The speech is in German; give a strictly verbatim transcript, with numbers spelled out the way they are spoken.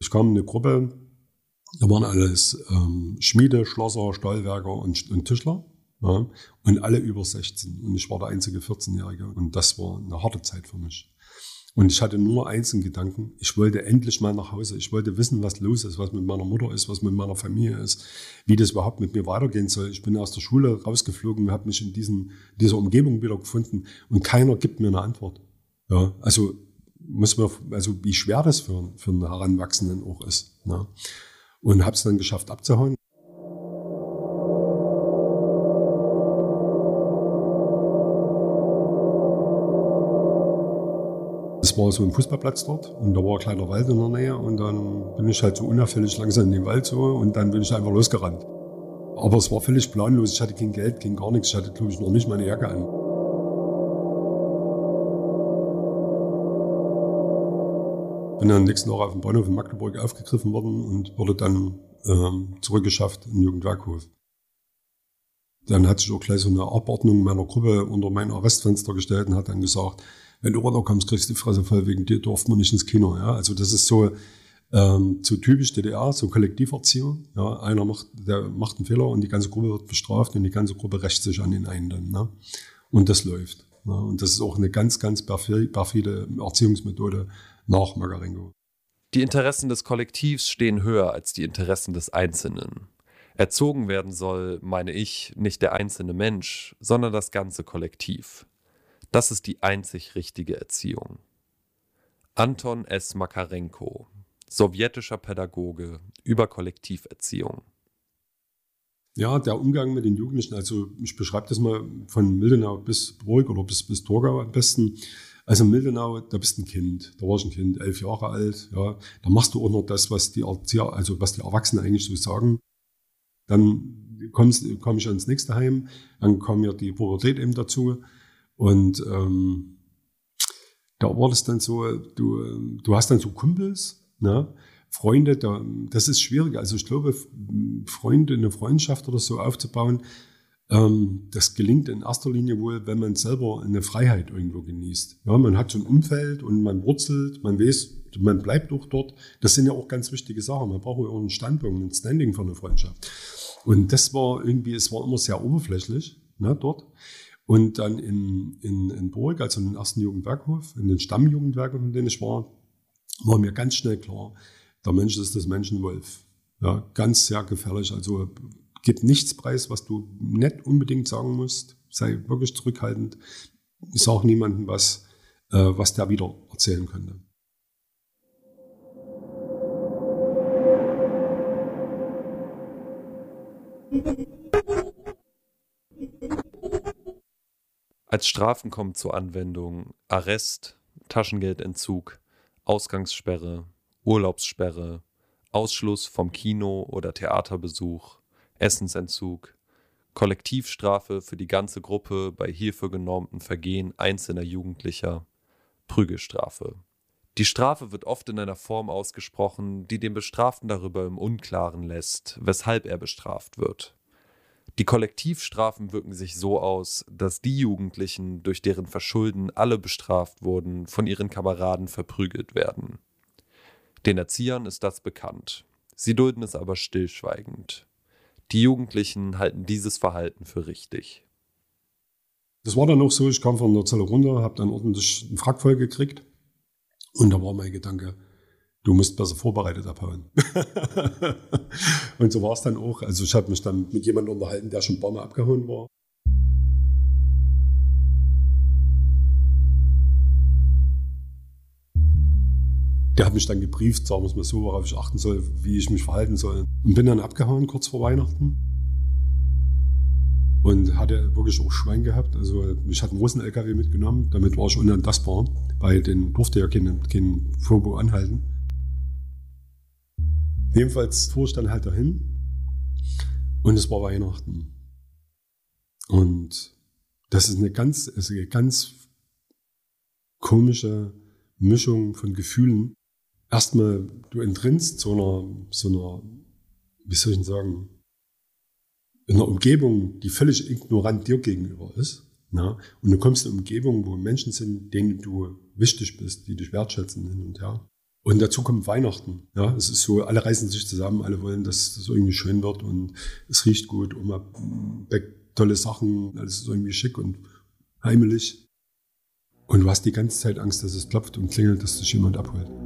Ich kam in eine Gruppe, da waren alles ähm, Schmiede, Schlosser, Stahlwerker und, und Tischler. Ja, und alle über sechzehn. Und ich war der einzige vierzehnjährige. Und das war eine harte Zeit für mich. Und ich hatte nur eins in Gedanken. Ich wollte endlich mal nach Hause. Ich wollte wissen, was los ist, was mit meiner Mutter ist, was mit meiner Familie ist, wie das überhaupt mit mir weitergehen soll. Ich bin aus der Schule rausgeflogen, habe mich in diesen, dieser Umgebung wieder gefunden. Und keiner gibt mir eine Antwort. Ja, also muss man, also wie schwer das für, für einen Heranwachsenden auch ist. Ne? Und habe es dann geschafft abzuhauen. Es war so ein Fußballplatz dort und da war ein kleiner Wald in der Nähe und dann bin ich halt so unauffällig langsam in den Wald so und dann bin ich einfach losgerannt. Aber es war völlig planlos, ich hatte kein Geld, kein gar nichts, ich hatte glaube ich noch nicht meine Jacke an. Bin dann am nächsten Tag auf dem Bahnhof in Magdeburg aufgegriffen worden und wurde dann ähm, zurückgeschafft in den Jugendwerkhof. Dann hat sich auch gleich so eine Abordnung meiner Gruppe unter mein Arrestfenster gestellt und hat dann gesagt, wenn du runterkommst, kriegst du die Fresse voll, wegen dir durften wir nicht ins Kino. Ja? Also das ist so, ähm, so typisch D D R, so Kollektiverziehung. Ja? Einer macht, der macht einen Fehler und die ganze Gruppe wird bestraft und die ganze Gruppe rächt sich an den einen dann. Ne? Und das läuft. Ne? Und das ist auch eine ganz, ganz perfide Erziehungsmethode nach Makarenko. Die Interessen des Kollektivs stehen höher als die Interessen des Einzelnen. Erzogen werden soll, meine ich, nicht der einzelne Mensch, sondern das ganze Kollektiv. Das ist die einzig richtige Erziehung. Anton S. Makarenko, sowjetischer Pädagoge über Kollektiverziehung. Ja, der Umgang mit den Jugendlichen, also ich beschreibe das mal von Mildenau bis Burg oder bis, bis Torgau am besten. Also in Mildenau, da bist du ein Kind, da war ich ein Kind, elf Jahre alt, ja, da machst du auch noch das, was die Erzieher, also was die Erwachsenen eigentlich so sagen. Dann kommst, komm ich ans nächste Heim, dann kam ja die Pubertät eben dazu. Und ähm, da war das dann so, du, du hast dann so Kumpels, ne? Freunde, da, das ist schwierig. Also ich glaube, Freunde, eine Freundschaft oder so aufzubauen, ähm, das gelingt in erster Linie wohl, wenn man selber eine Freiheit irgendwo genießt. Ja, man hat so ein Umfeld und man wurzelt, man weiß, man bleibt auch dort. Das sind ja auch ganz wichtige Sachen. Man braucht ja auch einen Standpunkt, ein Standing für eine Freundschaft. Und das war irgendwie, es war immer sehr oberflächlich, ne, dort. Und dann in, in, in Burg, also in den ersten Jugendwerkhof, in den Stammjugendwerkhof, in denen ich war, war mir ganz schnell klar, der Mensch ist das Menschenwolf. Ja, ganz sehr gefährlich. Also gib nichts preis, was du nicht unbedingt sagen musst. Sei wirklich zurückhaltend. Sag niemandem was, äh, was der wieder erzählen könnte. Als Strafen kommen zur Anwendung Arrest, Taschengeldentzug, Ausgangssperre, Urlaubssperre, Ausschluss vom Kino- oder Theaterbesuch, Essensentzug, Kollektivstrafe für die ganze Gruppe bei hierfür genormten Vergehen einzelner Jugendlicher, Prügelstrafe. Die Strafe wird oft in einer Form ausgesprochen, die den Bestraften darüber im Unklaren lässt, weshalb er bestraft wird. Die Kollektivstrafen wirken sich so aus, dass die Jugendlichen, durch deren Verschulden alle bestraft wurden, von ihren Kameraden verprügelt werden. Den Erziehern ist das bekannt. Sie dulden es aber stillschweigend. Die Jugendlichen halten dieses Verhalten für richtig. Das war dann auch so, ich kam von der Zelle runter, habe dann ordentlich einen Frack voll gekriegt und da war mein Gedanke, du musst besser vorbereitet abhauen. Und so war es dann auch. Also ich habe mich dann mit jemandem unterhalten, der schon ein paar Mal abgehauen war. Der hat mich dann gebrieft, sagen wir es mal so, worauf ich achten soll, wie ich mich verhalten soll. Und bin dann abgehauen kurz vor Weihnachten. Und hatte wirklich auch Schwein gehabt. Also ich hatte einen Russen-L K W mitgenommen. Damit war ich unantastbar, weil den durfte ja kein, kein Fobo anhalten. Jedenfalls fuhr ich dann halt dahin und es war Weihnachten. Und das ist eine ganz, also eine ganz komische Mischung von Gefühlen. Erstmal, du entrinnst so einer, so einer, wie soll ich denn sagen, in einer Umgebung, die völlig ignorant dir gegenüber ist. Na? Und du kommst in eine Umgebung, wo Menschen sind, denen du wichtig bist, die dich wertschätzen hin und her. Und dazu kommt Weihnachten. Ja, es ist so, alle reißen sich zusammen, alle wollen, dass das irgendwie schön wird und es riecht gut. Oma backt tolle Sachen, alles ist irgendwie schick und heimelig. Und du hast die ganze Zeit Angst, dass es klopft und klingelt, dass dich jemand abholt.